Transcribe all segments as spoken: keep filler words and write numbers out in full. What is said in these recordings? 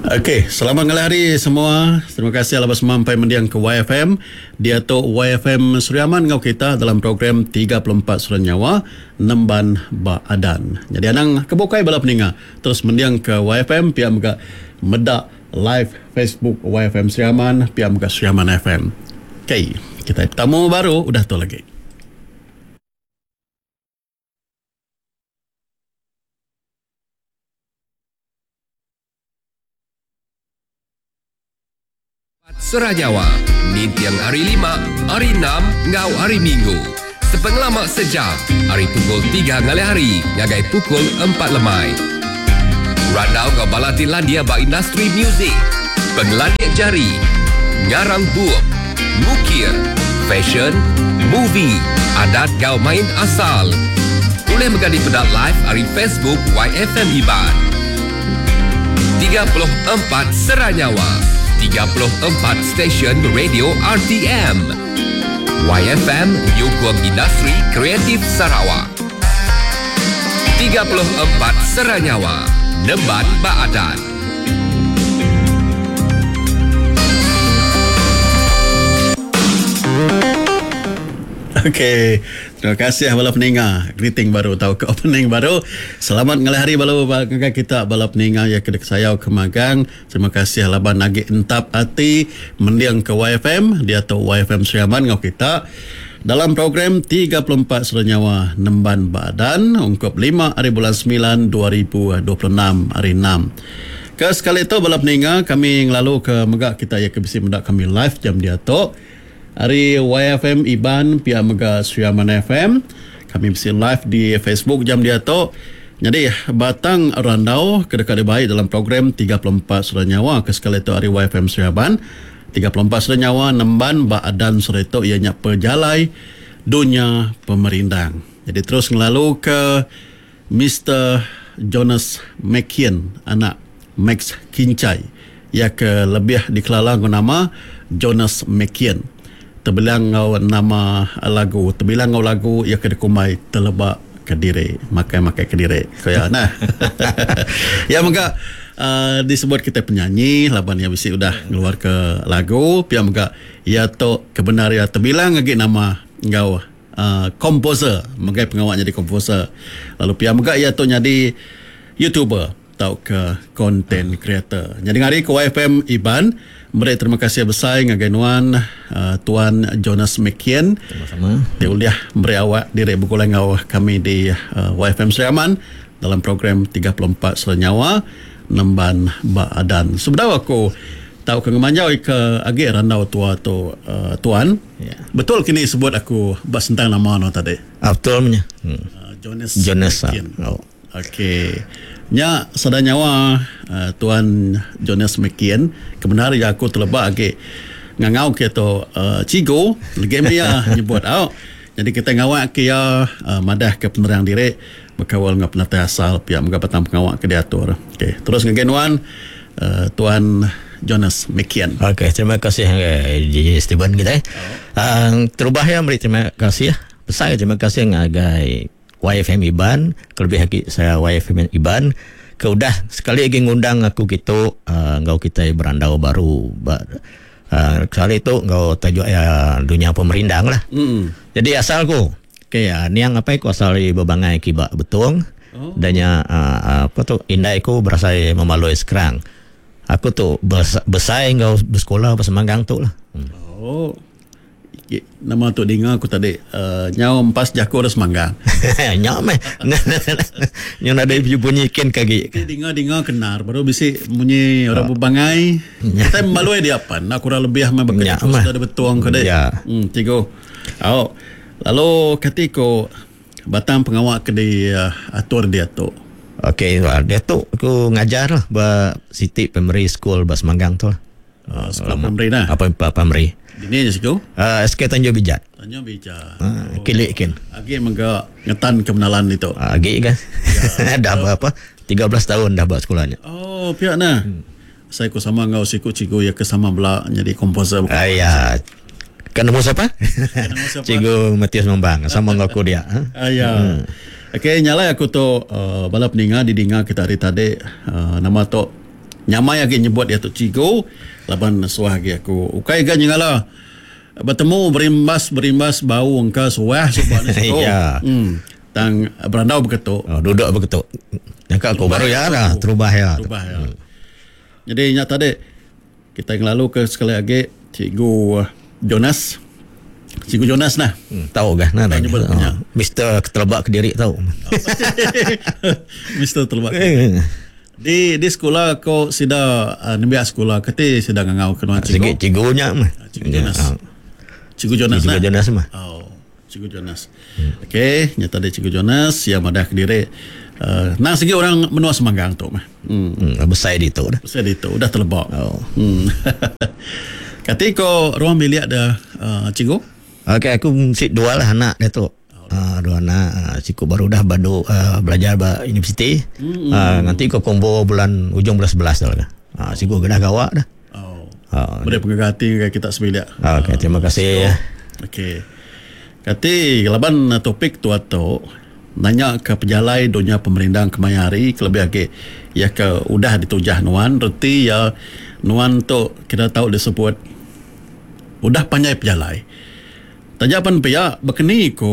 Okey, selamat ngalih hari semua. Terima kasih alas sampai mendiang ke Y F M. Dia tu Y F M Suriaman ngau kita dalam program tiga puluh empat Surat Nyawa Nemban Ba Adan. Jadi anang kebukai bala peninga terus mendiang ke Y F M pihak muka medak live Facebook Y F M Suriaman pihak muka Suriaman F M. Okey, kita tamu baru udah tu lagi. Surat Jawa, Mintiang hari lima, hari enam, ngau hari minggu. Sepengelama sejam, hari pukul tiga ngalih hari, ngagai pukul empat lemai. Randau ngau balati landia ba industri muzik, pengelaniak jari, ngarang buuk, mukir, fashion, movie, adat ngau main asal. Boleh menjadi pedat live hari Facebook Y F M Iban. tiga puluh empat Surat Nyawa. tiga puluh empat stesen radio R T M. Y F M Nyukong Industri Kreatif Sarawak. tiga puluh empat Surat Nyawa Nemban Ba Adan. Okey, terima kasih bala peninga. Greeting baru tahu ke opening baru. Selamat ngalih hari bala bala kita bala peninga ya kedek saya ke Magang. Terima kasih laban agi entap hati mendiang ke Y F M dia tu Y F M Suriaman ngau kita dalam program tiga puluh empat Surat Nyawa Nemban Ba Adan ungkup lima hari bulan sembilan dua ribu dua puluh enam hari enam. Ke sekali itu bala peninga kami ngelalu ke megak kita ya ke bisi mendak kami live jam dia tu. Hari Y F M Iban pihak Mega Suriaman F M. Kami mesti live di Facebook jam dia tu. Jadi batang randau kedekat baik dalam program tiga puluh empat Surat Nyawa ke sekali itu hari Y F M Suriaman. tiga puluh empat Surat Nyawa Nemban Ba Adan Surat itu ianya pejalai dunia pemerindang. Jadi terus ngelalu ke Mister Jonas McKean, anak Max Kincai. Ia ke lebih dikelala nama Jonas McKean. Terbilang ngau nama lagu, terbilang ngau lagu ia kedekumai terlebak Kediri, makai-makai Kediri. Kaya nah. Ya moga uh, disebut kita penyanyi, laban yang bisi udah keluar ke lagu, pia moga ia tu kebenar ia terbilang lagi nama ngau uh, komposer, moga pengawak jadi komposer. Lalu pia moga ia tu jadi YouTuber atau ke content creator. Jadi hari ke Y F M Iban, beri terima kasih besar ngaganuan uh, Tuan Jonas McKean. Sama-sama. Dia uliah beri awak diri berkulang awak kami di uh, Y F M Suriaman dalam program tiga puluh empat Surat Nyawa Nemban Ba Adan. Sebenarnya aku tahu ke ngemanjau ke agi randau tua tu uh, Tuan. Ya. Betul kini sebut aku bas tentang nama no tadi. Ah, betul punya. Hmm. Uh, Jonas Jonas. McKean. Oh. Okey. Nya sada nyawa uh, Tuan Jonas McKean kebenar ya aku terlebak agi ngangau ke to uh, cigo lagi dia nyebut au. Jadi kita ngawak ke ya uh, madah ke penerang diri berkawal ngap penata asal pihak menggabatan pengawak ke diatur. Okey, terus ngegenuan uh, Tuan Jonas McKean. Okey, terima kasih uh, J J Steven kita. Eh. Oh. Uh, terubah ya beri terima kasih ya. Besar terima kasih ngagai Y F M Iban, kelebih lagi saya Y F M Iban. Kau dah sekali lagi ngundang aku gitu, uh, ngau kita berandau baru. Ba, uh, kali itu ngau tajuk ya dunia pemerindang lah. Mm. Jadi asalku, kayak ni yang apa aku asal di Bebangai Kibak Betung. Oh. Danya uh, apa tu indai ku berasa memalui sekarang. Aku tu bes, besar ngau bersekolah bersemanggang tu lah. Hmm. Oh. Nama tu dengar aku tadi uh, nyau empas jaku dah semanggang. Nyau meh. Nyau ada bunyi ken kaki. Dengar-dengar kenar baru bisi bunyi orang Bebangai. Kita malu dia apa? Nak kurang lebih mah bekerja sudah ada betuang ke dek. Ya. Hmm, tigo. Oh. Lalu ketika batang pengawak ke di uh, atur dia tu. Okey, dia tu aku ngajar lah ba Siti Primary School bas Manggang tu lah. Uh, sekolah primary dah. Apa primary? Ini je siku. Uh, S K Tanjung Bijat. Tanjung Bijat. Uh, oh. Kilik kin. Agi mengga ngetan kemenalan itu. Agi kan. Ya, dah berapa? tiga belas tahun dah buat sekolahnya. Oh, pihak nah. Hmm. Saya ku sama ngau siku ciku ya ke sama belak jadi komposer. Ah ya. Kan nama siapa? Cikgu Matius Membang sama ngaku dia. Ah ya. Hmm. Okey, nyala aku tu uh, balap ninga di dinga kita hari tadi uh, nama tu nyamai lagi nyebut dia tu cigo laban suah lagi aku ukai gan nyala bertemu berimbas berimbas bau engka suah sebab ni Ya. hmm tang berandau beketuk Oh, duduk begitu. Yang aku baru ya dah terubah ya. berubah ya. Jadi ingat tadi kita yang lalu ke sekali lagi Cikgu Jonas. Cikgu Jonas nah. Hmm, tahu kan nah. Tahu nyebut punya. Mister Ketelabak Kediri tahu. Mister Telbak. Di di sekolah ko sida uh, nembiak sekolah kete sida ngau kenuan Sikit cikgu. cigunya mah. Cikgu Jonas. Cikgu Jonas Cikgu nah. Jonas mah. Oh, Cikgu Jonas. Hmm. Okey, nyata dia Cikgu Jonas yang madah Kediri. Uh, nang segi orang menua Semanggang tu mah. Hmm. Hmm, besar di tu dah. Saya itu udah terlebak. Oh. Hmm. Kati ko ruang bilik ada uh, cikgu. Okey, aku mesti dua lah anak dia tu. Uh, dua anak uh, Ciku baru dah badu uh, belajar ba universiti. Hmm. Uh, nanti ko kombo bulan ujung bulan sebelas dah lah. Uh, Ciku dah gawak dah. Oh. Uh, Boleh penggati kita sebilik. Okey, terima kasih. Okey. Kati laban topik tu atau nanya ke pejalai dunia pemerintah kemayari kelebih lagi ya ke udah ditujah nuan reti ya nuan tu kita tahu disebut udah panjai pejalai. Tajapan pihak berkeni ko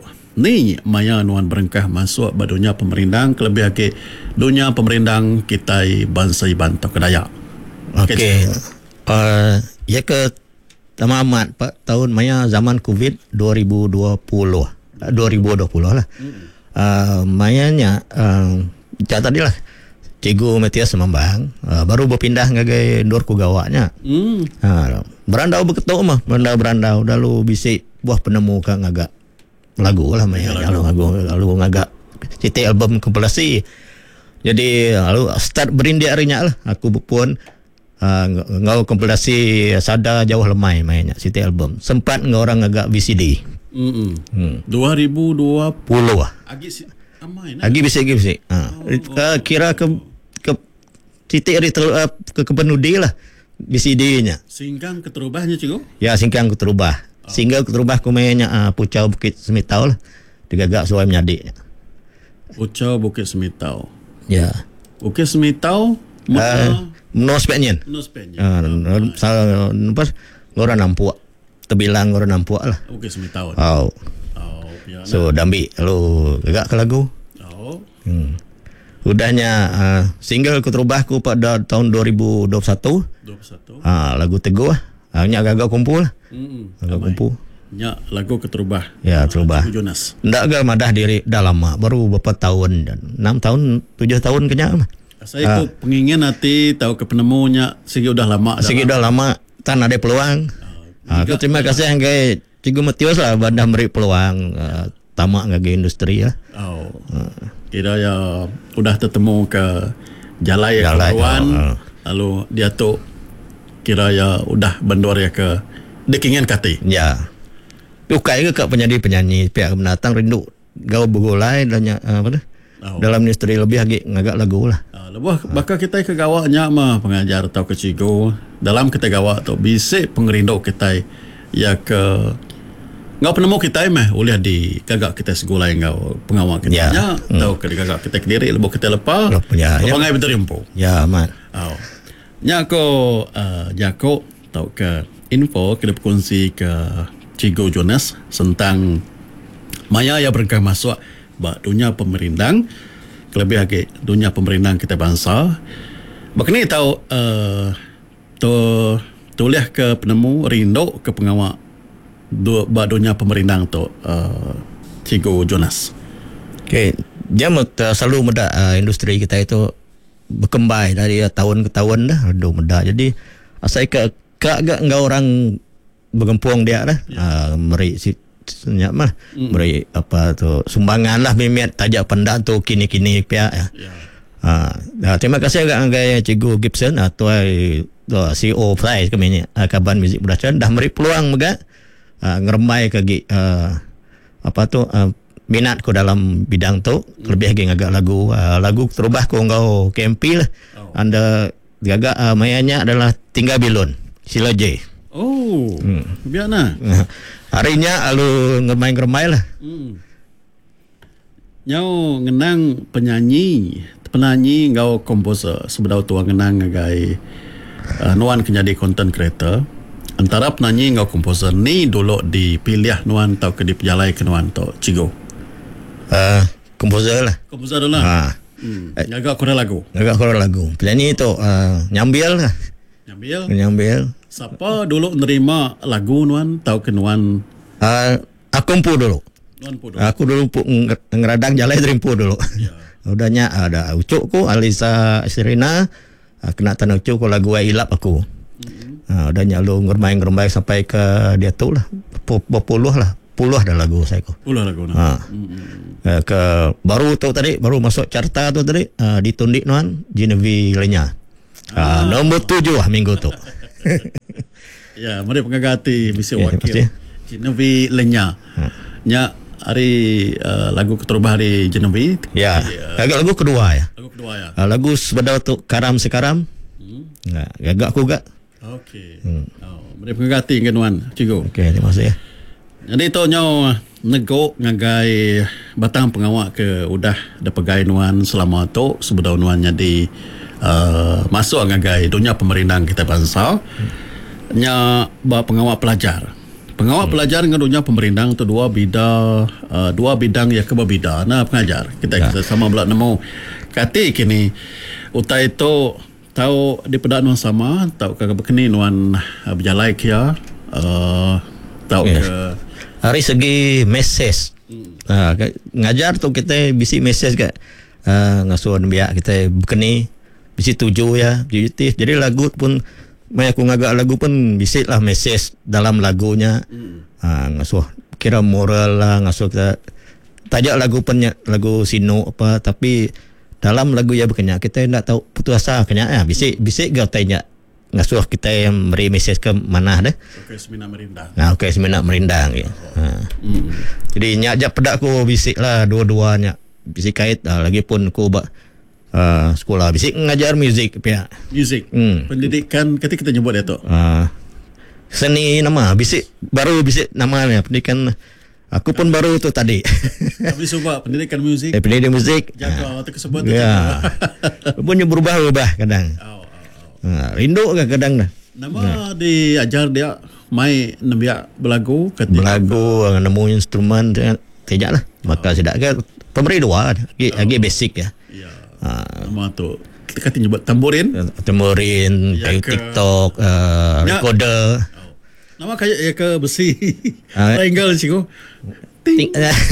ni maya nuan berengkah masuk ba dunia pemerintah kelebih lagi dunia pemerintah kita bangsa Bantu Kedayak. Okey. Uh, ya ke tamamat Pak tahun maya zaman Covid dua ribu dua puluh. dua ribu dua puluh lah. Uh, mayanya uh, tadi lah Cikgu Matias Semambang uh, baru berpindah ngagai Nur Kugawaknya. Hmm. Uh, berandau beketuk mah, berandau-berandau lalu bisik buah penemu kan agak lagu lah maya lalu lagu lalu ngagak citi album kompilasi. Jadi lalu start berindik harinya lah aku pun uh, ngau kompilasi Sada Jauh Lemai mainnya citi album. Sempat ngau orang agak V C D. Hmm. hmm. dua ribu dua puluh Puluh lah. Agi si amai nah. Lagi bisik bisik. Ha. Oh, oh, kira ke ke titik hari tel, uh, ke kepenudi lah V C D-nya. Singkang keterubahnya cikgu? Ya singkang keterubah. Oh. Sehingga keterubah kumenya uh, Pucau Bukit Semitau lah. Digagak suai menyadiknya. Pucau Bukit Semitau. Ya. Bukit Semitau Uh, no speknya. no speknya. Ah, salah apa? Orang nampuak. Terbilang orang nampuak lah. Bukit Semitau. Oh. Oh, ya. So dambi lalu gagak ke lagu. Oh. Hmm. Udahnya uh, single keterubahku pada tahun dua ribu dua puluh satu. dua puluh satu. Ha, lagu Teguh lah. Hanya agak kumpul lah. Hmm. Agak kumpul. Nya lagu keterubah. Ya, terubah. Cikgu Jonas. Ndak agak madah diri dah lama. Baru beberapa tahun dan enam tahun, tujuh tahun kenya mah. Saya itu pengingin nanti tahu ke penemunya segi udah lama. Segi dah lama tan ada peluang. Ha, aku terima kasih yang ke Cikgu Matius lah bandah beri peluang uh, tamak ngage industri lah. Oh. Kira ya udah tertemu ke Jalai ya Jalai, kawan. oh, oh. Lalu dia tu kira ya udah bandor ya ke Dekingen Kati. Ya. Ukai ke kat penyanyi-penyanyi pihak pendatang rindu gau begulai dan uh, apa tu? Oh. Dalam industri lebih lagi ngagak lagu lah. Uh, lebih bakal kita ke gawaknya mah pengajar atau ke cigo dalam kita gawak tu bisik pengerindu kita ya ke ngau penemu kita mah boleh di gagak kita segulai ngau pengawal kita Ya. nya tahu ke di gagak kita kediri lebih kita lepas Lep, ya, ya. pengai betul impo. Ya aman. Oh. Nya ko uh, jako tahu ke info kita berkongsi ke Cikgu Jonas tentang maya yang berkah masuk ba dunia pemerintah lebih lagi dunia pemerintah kita bangsa. Bakni tahu uh, tu tulis ke penemu rindu ke pengawal du, ba dunia pemerintah tu uh, Cikgu Jonas. Okey, dia uh, selalu meda uh, industri kita itu berkembang dari uh, tahun ke tahun dah, redo meda. Jadi asal ke ke agak enggak orang bergempung dia dah. Ya. Uh, meri si senyap mah mm. beri apa tu sumbangan lah mimet tajak pendak tu kini-kini pihak ya. Ya. Ha, nah, terima kasih agak agak Cikgu Gibson atau uh, C E O Prize kami ni uh, Kaban Muzik Production dah beri peluang juga uh, ngeremai ke uh, apa tu uh, minat ko dalam bidang tu mm. lebih lagi agak lagu uh, lagu terubah ko ngau K M P lah. Oh. Anda agak uh, mayanya adalah Tinggal Bilun Sila J. Oh, hmm. biar nah. Harinya alu ngermai-ngermai lah. Hmm. Nyau ngenang penyanyi penyanyi ngau komposer sebedau tuang ngenang ngagai uh, nuan kenyadi content creator. Antara penyanyi ngau komposer ni dulu dipilih nuan tau ke dipejalai ke nuan tau Cigo. Uh, komposer lah. Komposer dulu lah. Ha. Hmm. Agak kurang lagu. Agak kurang lagu. Penyanyi tu uh, nyambil lah. Nyambil. Nyambil. Siapa dulu nerima lagu nuan tau ke nuan? Uh, aku empu dulu. Nuan pu dulu. Aku dulu pu, ngeradang jalan dari empu dulu. Ya. Udahnya ada ucuk ku Alisa Serena, uh, kena tanah ucuk ku lagu Ilap aku. Mm-hmm. Uh, udahnya lu ngermain-ngermain sampai ke dia tu lah. Berpuluh lah. Puluh dah lagu saya ku. Puluh lagu nuan. Ha. Mm-hmm. Uh, ke baru tu tadi, baru masuk carta tu tadi, uh, ditundik nuan Genevieve Lenya. Uh, ah. Nombor tujuh lah minggu tu. Ya, mari pengagati misi Ya, wakil Genevieve Lenya. Ha. Nya hari uh, lagu keterubah hari Genevieve. Ya, uh, agak lagu kedua ya. Lagu kedua ya. Uh, lagu sebedau tu Karam Sekaram. Hmm. Nah, agak aku gak. Okey. Hmm. Oh, mari pengagati ngenuan Cigo. Okey, terima kasih. Jadi tu nyo nego ngagai batang pengawak ke udah ada pegai nuan selama tu sebedau nuan jadi uh, masuk ngagai dunia pemerintahan kita bangsa. Hmm. Nya ba pengawak pelajar. Pengawak hmm. pelajar dengan dunia pemerintahan tu dua bidang uh, dua bidang yang kebabida. Nah pengajar kita ya. Kita sama belak nemu kati kini utai itu tahu di pedaan nuan sama tahu ke bekeni nuan uh, berjalai kia uh, tahu yes. ke hari segi mesej hmm. uh, ngajar tu kita bisi mesej ke uh, ngasuhan biak kita bekeni bisi tuju ya positif. Jadi lagu pun Mai aku ngagak lagu pun bisik lah mesej dalam lagunya. Hmm. Ha, ngasuh kira moral lah, ngasuh kita tajak lagu penyak lagu sino apa, tapi dalam lagu ya berkenyak kita tidak tahu putus asa kenyak ya bisik bisik gak tanya ngasuh kita yang beri mesej ke mana dah. Okey semina merindang. Nah, okey semina merindang ya. Ha. Hmm. Jadi nyak ajak pedak aku bisik lah dua-duanya. Bisik kait lah, lagi pun aku bak Uh, sekolah bisik ngajar muzik pihak muzik hmm. pendidikan ketika kita nyebut dia tu uh, seni nama bisik baru bisik namanya pendidikan aku pun baru tu tadi tapi cuba pendidikan muzik eh, pendidikan muzik jaga atau kesebut ya punya berubah-ubah kadang oh, oh, oh. Uh, rindu ke kadang dah nama nah. diajar dia mai nembiak belagu ketika belagu nemu instrumen tidak lah maka oh. Sedap ke pemberi dua lagi, oh. lagi basic ya. Ya. Ha. Nama tu kita kata nyebut tamborin tamborin ya, ke TikTok uh, ya. Recorder oh. Nama kayak ya ke besi uh, triangle cikgu ting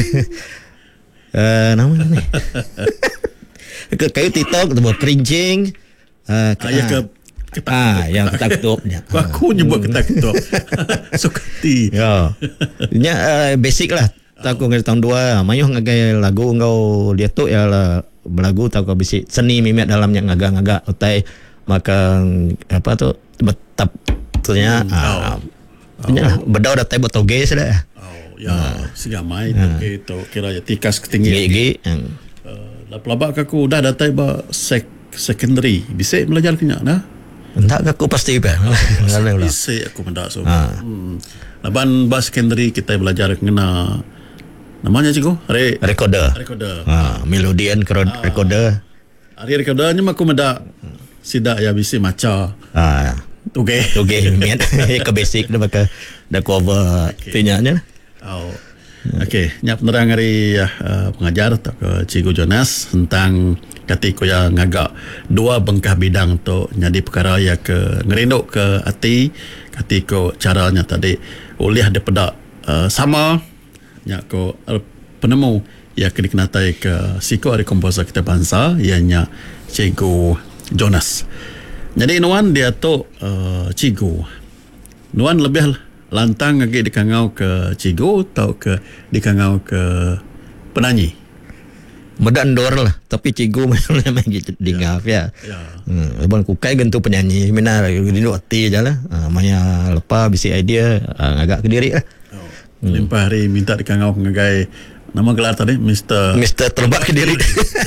uh, nama ni ke kayu TikTok tu kerinjing uh, ah, ya ke ketak ah yang ketak ketupnya aku nyebut ketak ketup sukati ya nya uh, basic lah tak aku ngai tahun dua mayuh ngagai lagu ngau dia tu ya lah belagu tahu kau bisik seni mimet dalamnya ngagak-ngagak utai maka apa tu betap tunya hmm, ah oh. Oh. Bedau datai botoge sudah oh ya ah. Sigamai ah. Toge tu kira ya tikas ketinggi gigi uh, pelabak aku udah datai ba sek secondary bisik belajar kenyak nah entak aku pasti ba oh, bisik aku mendak so ah. hmm. Laban ba secondary kita belajar kena namanya cikgu Re- recorder recorder ha melodian ah. Recorder hari recordernya aku meda sidak ya bisi maca ha okey okey miat ke basic dah maka dah cover tinyanya oh okey nya penerang hari uh, pengajar tak ke Cikgu Jonas tentang ketika yang ngagak dua bengkah bidang tu jadi perkara ya ke ngerinduk ke hati ketika caranya tadi oleh ada pedak uh, sama nya ko penemu ya kena kenatai ke siko hari komposer kita bangsa ianya Cikgu Jonas. Jadi nuan dia tu uh, Cikgu nuan lebih lantang lagi dikangau ke Cikgu atau ke dikangau ke penyanyi. Medan dor lah tapi Cikgu memang gitu dingaf ya. Ya. Hmm, abang kukai gentu penyanyi mina rindu hati je lah. Ha, maya lepas bisi idea ha, agak ke diri lah. Limpah hari minta dikangau ngagai nama gelar tadi Mister Mister Terbak ke diri.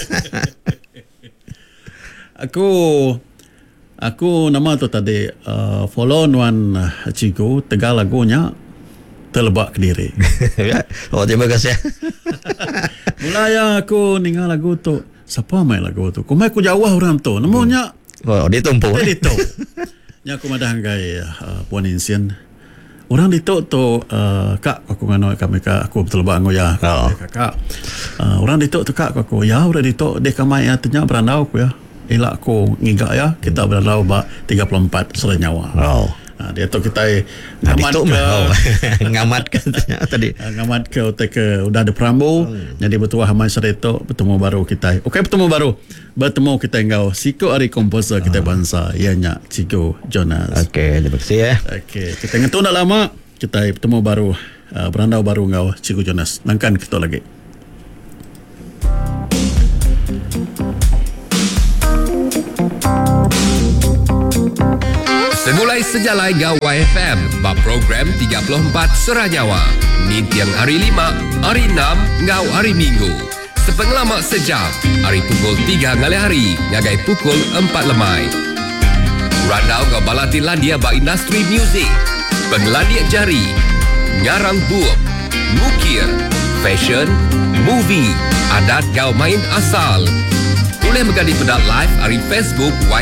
aku aku nama tu tadi uh, follow nuan Cikgu tegal lagunya Terbak ke diri. Oh terima kasih. Mulai aku ningal lagu tu siapa main lagu tu? Kumai ku Jawa orang tu. Namanya Oh, dia tumpu. dia itu. Nya aku madah nggai uh, Puan Insian. Orang itu tu uh, kak aku ngano kami kak aku betul bang ya. Oh. Kakak. Uh, orang itu tu kak aku ya orang itu dia kamai atnya berandau aku ya. Elak aku ngigak ya kita berandau ba tiga puluh empat Serenyawa. Oh. Ha, dia tu kita Nah, ngamat itu ke mah, oh. ngamat katanya tadi. uh, ngamat ke utek ke udah ada perambu hmm. jadi betul hamai sereto bertemu baru kita okey bertemu baru bertemu kita engau Siko Ari komposer kita bangsa ianya Ciko Jonas. Okey, terima kasih ya. Okey kita ngetu dah lama kita bertemu baru uh, berandau baru engau Ciko Jonas nangkan kita lagi. Semulai sejalai Gawai F M, bab program tiga puluh empat Serajawa. Nintiang hari lima, hari enam, ngau hari Minggu. Sepenglama sejam, hari pukul tiga ngalai hari, ngagai pukul empat lemai. Randau ngau balati landia ba industri muzik, penglandia jari, ngarang buuk, mukir, fashion, movie, adat ngau main asal. Boleh menggadi pedat live hari Facebook